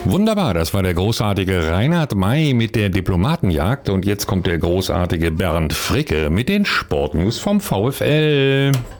Wunderbar, das war der großartige Reinhard May mit der Diplomatenjagd und jetzt kommt der großartige Bernd Fricke mit den Sportnews vom VfL.